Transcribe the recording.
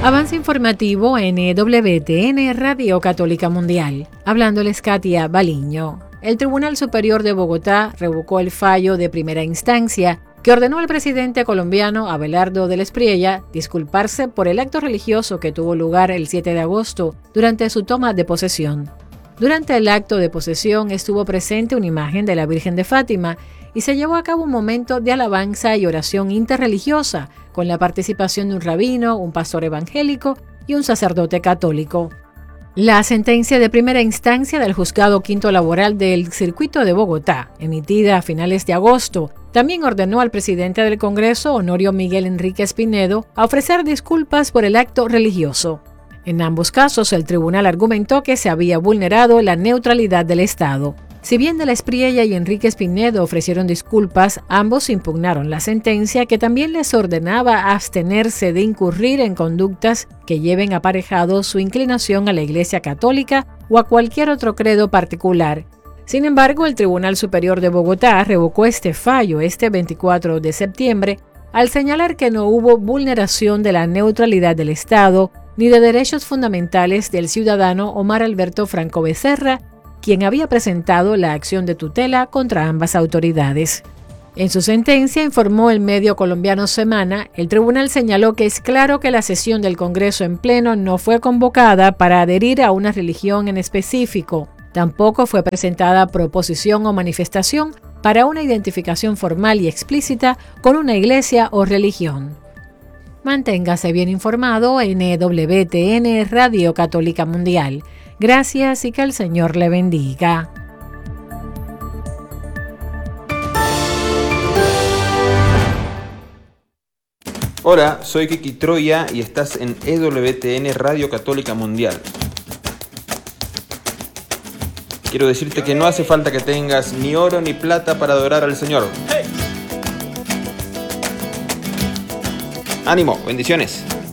Avance informativo en EWTN Radio Católica Mundial. Hablándoles Katia Baliño. El Tribunal Superior de Bogotá revocó el fallo de primera instancia que ordenó al presidente colombiano Abelardo del Espriella disculparse por el acto religioso que tuvo lugar el 7 de agosto durante su toma de posesión. Durante el acto de posesión estuvo presente una imagen de la Virgen de Fátima y se llevó a cabo un momento de alabanza y oración interreligiosa con la participación de un rabino, un pastor evangélico y un sacerdote católico. La sentencia de primera instancia del Juzgado Quinto Laboral del Circuito de Bogotá, emitida a finales de agosto, también ordenó al presidente del Congreso, Honorio Miguel Enríquez Pinedo, a ofrecer disculpas por el acto religioso. En ambos casos, el tribunal argumentó que se había vulnerado la neutralidad del Estado. Si bien de la Espriella y Enríquez Pinedo ofrecieron disculpas, ambos impugnaron la sentencia que también les ordenaba abstenerse de incurrir en conductas que lleven aparejado su inclinación a la Iglesia Católica o a cualquier otro credo particular. Sin embargo, el Tribunal Superior de Bogotá revocó este fallo este 24 de septiembre al señalar que no hubo vulneración de la neutralidad del Estado ni de derechos fundamentales del ciudadano Omar Alberto Franco Becerra, quien había presentado la acción de tutela contra ambas autoridades. En su sentencia, informó el medio colombiano Semana, el tribunal señaló que es claro que la sesión del Congreso en pleno no fue convocada para adherir a una religión en específico. Tampoco fue presentada proposición o manifestación para una identificación formal y explícita con una iglesia o religión. Manténgase bien informado en EWTN Radio Católica Mundial. Gracias y que el Señor le bendiga. Hola, soy Kiki Troya y estás en EWTN Radio Católica Mundial. Quiero decirte que no hace falta que tengas ni oro ni plata para adorar al Señor. ¡Ánimo! ¡Bendiciones!